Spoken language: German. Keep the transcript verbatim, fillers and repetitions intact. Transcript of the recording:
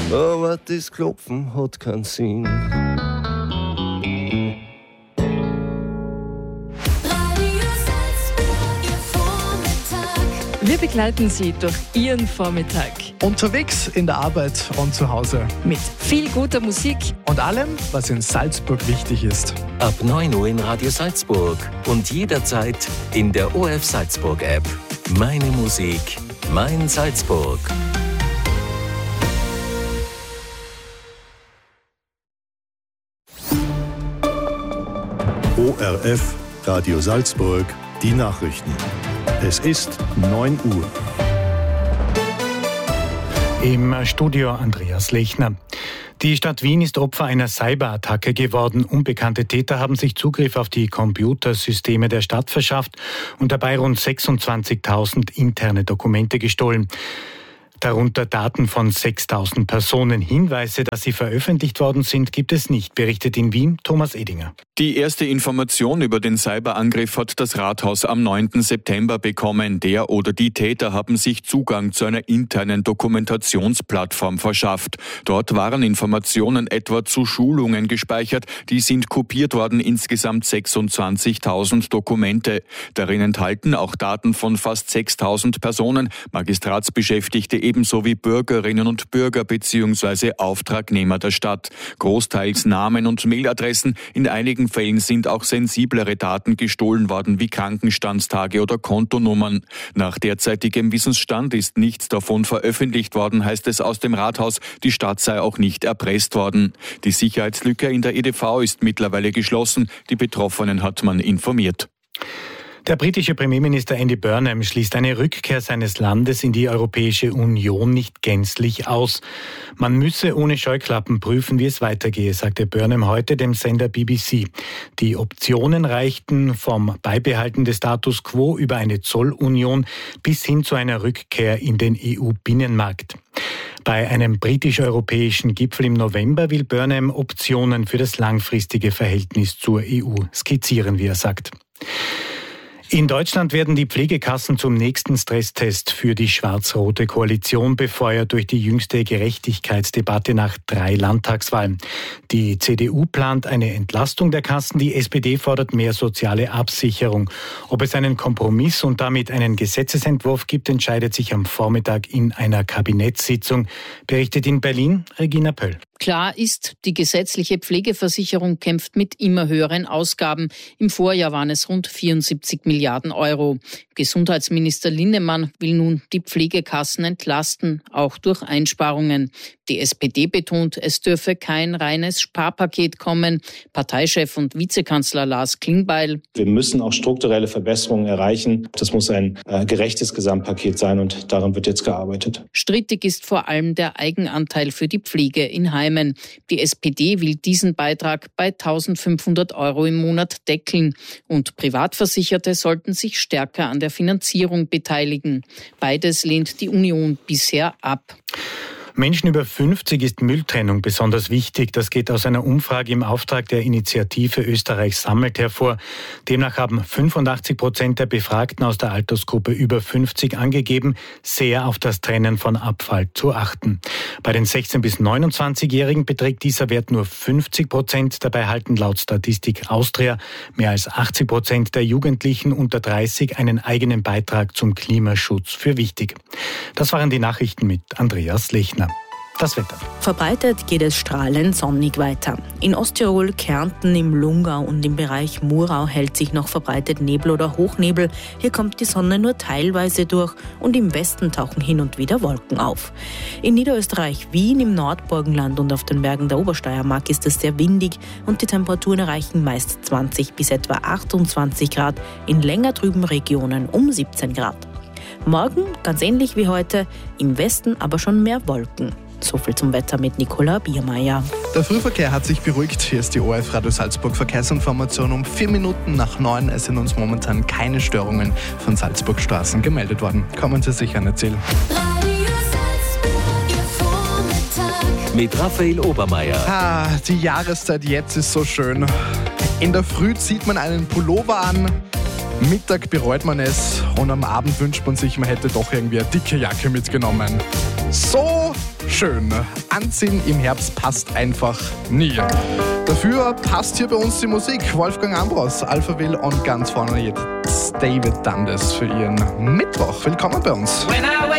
aber das Klopfen hat keinen Sinn. Wir begleiten Sie durch Ihren Vormittag. Unterwegs, in der Arbeit und zu Hause. Mit viel guter Musik und allem, was in Salzburg wichtig ist. Ab neun Uhr in Radio Salzburg und jederzeit in der O R F Salzburg App. Meine Musik, mein Salzburg. O R F Radio Salzburg, die Nachrichten. Es ist neun Uhr. Im Studio Andreas Lechner. Die Stadt Wien ist Opfer einer Cyberattacke geworden. Unbekannte Täter haben sich Zugriff auf die Computersysteme der Stadt verschafft und dabei rund sechsundzwanzigtausend interne Dokumente gestohlen. Darunter Daten von sechstausend Personen. Hinweise, dass sie veröffentlicht worden sind, gibt es nicht, berichtet in Wien Thomas Edinger. Die erste Information über den Cyberangriff hat das Rathaus am neunten September bekommen. Der oder die Täter haben sich Zugang zu einer internen Dokumentationsplattform verschafft. Dort waren Informationen etwa zu Schulungen gespeichert. Die sind kopiert worden, insgesamt sechsundzwanzigtausend Dokumente. Darin enthalten auch Daten von fast sechstausend Personen, Magistratsbeschäftigte ebenso wie Bürgerinnen und Bürger bzw. Auftragnehmer der Stadt. Großteils Namen und Mailadressen. In einigen Fällen sind auch sensiblere Daten gestohlen worden, wie Krankenstandstage oder Kontonummern. Nach derzeitigem Wissensstand ist nichts davon veröffentlicht worden, heißt es aus dem Rathaus. Die Stadt sei auch nicht erpresst worden. Die Sicherheitslücke in der E D V ist mittlerweile geschlossen. Die Betroffenen hat man informiert. Der britische Premierminister Andy Burnham schließt eine Rückkehr seines Landes in die Europäische Union nicht gänzlich aus. Man müsse ohne Scheuklappen prüfen, wie es weitergehe, sagte Burnham heute dem Sender B B C. Die Optionen reichten vom Beibehalten des Status quo über eine Zollunion bis hin zu einer Rückkehr in den E U-Binnenmarkt. Bei einem britisch-europäischen Gipfel im November will Burnham Optionen für das langfristige Verhältnis zur E U skizzieren, wie er sagt. In Deutschland werden die Pflegekassen zum nächsten Stresstest für die schwarz-rote Koalition befeuert durch die jüngste Gerechtigkeitsdebatte nach drei Landtagswahlen. Die C D U plant eine Entlastung der Kassen, die S P D fordert mehr soziale Absicherung. Ob es einen Kompromiss und damit einen Gesetzesentwurf gibt, entscheidet sich am Vormittag in einer Kabinettssitzung, berichtet in Berlin Regina Pöll. Klar ist, die gesetzliche Pflegeversicherung kämpft mit immer höheren Ausgaben. Im Vorjahr waren es rund vierundsiebzig Milliarden Euro. Gesundheitsminister Linnemann will nun die Pflegekassen entlasten, auch durch Einsparungen. Die S P D betont, es dürfe kein reines Sparpaket kommen. Parteichef und Vizekanzler Lars Klingbeil: Wir müssen auch strukturelle Verbesserungen erreichen. Das muss ein äh, gerechtes Gesamtpaket sein und daran wird jetzt gearbeitet. Strittig ist vor allem der Eigenanteil für die Pflege in Heimen. Die S P D will diesen Beitrag bei eintausendfünfhundert Euro im Monat deckeln. Und Privatversicherte sollten sich stärker an der Finanzierung beteiligen. Beides lehnt die Union bisher ab. Menschen über fünfzig ist Mülltrennung besonders wichtig. Das geht aus einer Umfrage im Auftrag der Initiative Österreich sammelt hervor. Demnach haben fünfundachtzig Prozent der Befragten aus der Altersgruppe über fünfzig angegeben, sehr auf das Trennen von Abfall zu achten. Bei den sechzehn- bis neunundzwanzigjährigen beträgt dieser Wert nur fünfzig Prozent. Dabei halten laut Statistik Austria mehr als achtzig Prozent der Jugendlichen unter dreißig einen eigenen Beitrag zum Klimaschutz für wichtig. Das waren die Nachrichten mit Andreas Lechner. Das Wetter. Verbreitet geht es strahlend sonnig weiter. In Osttirol, Kärnten, im Lungau und im Bereich Murau hält sich noch verbreitet Nebel oder Hochnebel. Hier kommt die Sonne nur teilweise durch und im Westen tauchen hin und wieder Wolken auf. In Niederösterreich, Wien, im Nordburgenland und auf den Bergen der Obersteiermark ist es sehr windig und die Temperaturen erreichen meist zwanzig bis etwa achtundzwanzig Grad, in länger trüben Regionen um siebzehn Grad. Morgen, ganz ähnlich wie heute, im Westen aber schon mehr Wolken. So viel zum Wetter mit Nicola Biermeier. Der Frühverkehr hat sich beruhigt. Hier ist die O R F Radio Salzburg Verkehrsinformation um vier Minuten nach neun. Es sind uns momentan keine Störungen von Salzburgstraßen gemeldet worden. Kommen Sie sicher nicht erzählen. Mit Raphael Obermeier. Ah, die Jahreszeit jetzt ist so schön. In der Früh zieht man einen Pullover an, Mittag bereut man es und am Abend wünscht man sich, man hätte doch irgendwie eine dicke Jacke mitgenommen. So schön. Anziehen im Herbst passt einfach nie. Dafür passt hier bei uns die Musik. Wolfgang Ambros, Alphaville und ganz vorne jetzt David Dundas für ihren Mittwoch. Willkommen bei uns.